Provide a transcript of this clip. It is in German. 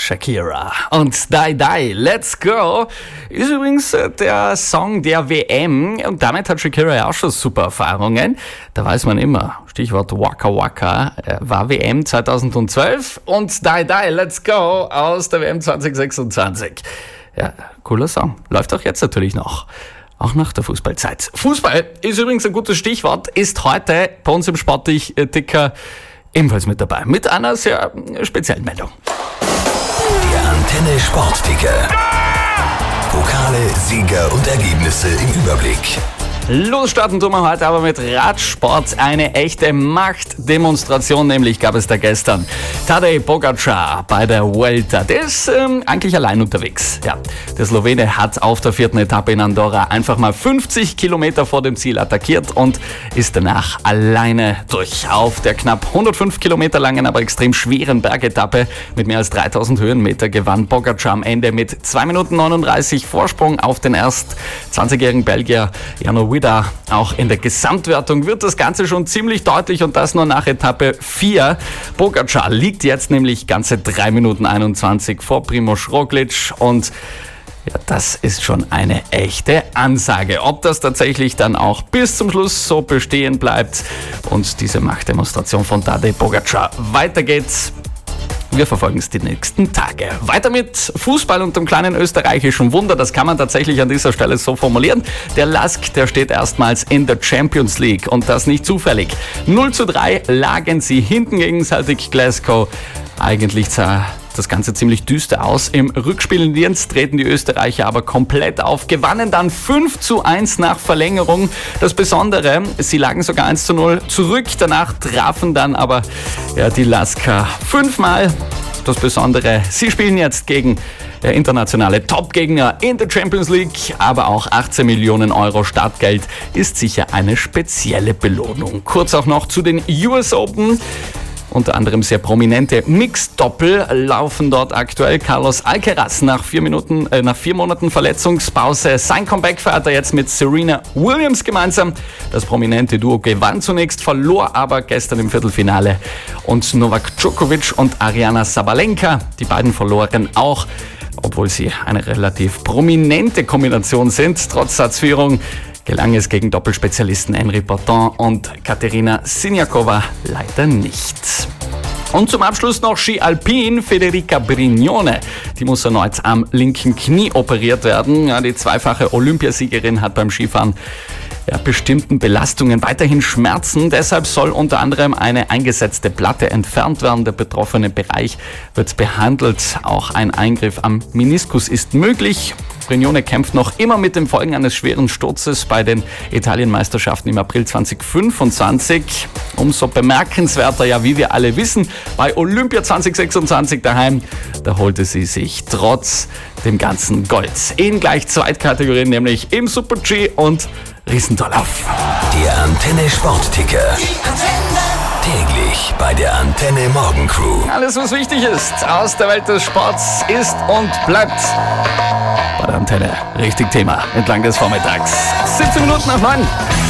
Shakira und Die Die, Let's Go ist übrigens der Song der WM und damit hat Shakira ja auch schon super Erfahrungen. Da weiß man immer, Stichwort Waka Waka, war WM 2012 und Die Die, Let's Go aus der WM 2026. Ja, cooler Song. Läuft auch jetzt natürlich noch. Auch nach der Fußballzeit. Fußball ist übrigens ein gutes Stichwort, ist heute bei uns im Sportticker ebenfalls mit dabei. Mit einer sehr speziellen Meldung. Der Antenne Sportticker. Pokale, Sieger und Ergebnisse im Überblick. Losstarten tun wir heute aber mit Radsport. Eine echte Machtdemonstration, nämlich gab es da gestern. Tadej Pogačar bei der Vuelta. Der ist eigentlich allein unterwegs. Ja, der Slowene hat auf der 4. Etappe in Andorra einfach mal 50 Kilometer vor dem Ziel attackiert und ist danach alleine durch. Auf der knapp 105 Kilometer langen, aber extrem schweren Bergetappe mit mehr als 3000 Höhenmeter gewann Pogačar am Ende mit 2 Minuten 39 Vorsprung auf den erst 20-jährigen Belgier Jano Vida. Auch in der Gesamtwertung wird das Ganze schon ziemlich deutlich und das nur nach Etappe 4. Pogačar liegt jetzt nämlich ganze 3 Minuten 21 vor Primož Roglič und ja, das ist schon eine echte Ansage. Ob das tatsächlich dann auch bis zum Schluss so bestehen bleibt und diese Machtdemonstration von Tadej Pogačar weitergeht, wir verfolgen es die nächsten Tage. Weiter mit Fußball und dem kleinen österreichischen Wunder. Das kann man tatsächlich an dieser Stelle so formulieren. Der LASK, der steht erstmals in der Champions League und das nicht zufällig. 0:3 lagen sie hinten gegen Celtic Glasgow. Eigentlich sah das Ganze ziemlich düster aus. Im Rückspiel in Linz treten die Österreicher aber komplett auf, gewannen dann 5:1 nach Verlängerung. Das Besondere, sie lagen sogar 1:0 zurück, danach trafen dann aber die Lasker 5-mal. Das Besondere, sie spielen jetzt gegen internationale Top-Gegner in der Champions League, aber auch 18 Millionen Euro Startgeld ist sicher eine spezielle Belohnung. Kurz auch noch zu den US Open. Unter anderem sehr prominente Mixed-Doppel laufen dort aktuell. Carlos Alcaraz nach 4 Monaten Verletzungspause. Sein Comeback feiert er jetzt mit Serena Williams gemeinsam. Das prominente Duo gewann zunächst, verlor aber gestern im Viertelfinale. Und Novak Djokovic und Aryna Sabalenka, die beiden verloren auch, obwohl sie eine relativ prominente Kombination sind. Trotz Satzführung gelang es gegen Doppelspezialisten Henri Porton und Katerina Siniakova leider nicht. Und zum Abschluss noch Ski Alpin, Federica Brignone. Die muss erneut am linken Knie operiert werden. Ja, die zweifache Olympiasiegerin hat beim Skifahren bestimmten Belastungen weiterhin Schmerzen. Deshalb soll unter anderem eine eingesetzte Platte entfernt werden. Der betroffene Bereich wird behandelt. Auch ein Eingriff am Meniskus ist möglich. Brignone kämpft noch immer mit den Folgen eines schweren Sturzes bei den Italienmeisterschaften im April 2025. Umso bemerkenswerter, wie wir alle wissen, bei Olympia 2026 daheim, da holte sie sich trotz dem ganzen Gold in gleich Zweitkategorien, nämlich im Super-G und Riesentorlauf. Der Antenne Sportticker. Täglich bei der Antenne Morgencrew. Alles, was wichtig ist aus der Welt des Sports, ist und bleibt bei der Antenne richtig Thema entlang des Vormittags. 17 Minuten nach 9.